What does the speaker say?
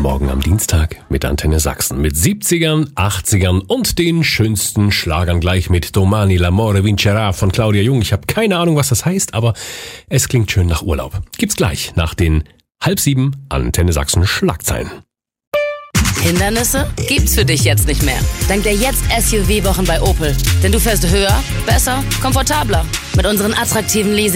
Morgen am Dienstag mit Antenne Sachsen. Mit 70ern, 80ern und den schönsten Schlagern gleich mit Domani l'amore vincerà von Claudia Jung. Ich habe keine Ahnung, was das heißt, aber es klingt schön nach Urlaub. Gibt's gleich nach den 6:30 Antenne Sachsen Schlagzeilen. Hindernisse gibt's für dich jetzt nicht mehr. Dank der Jetzt-SUV-Wochen bei Opel. Denn du fährst höher, besser, komfortabler. Mit unseren attraktiven Leasing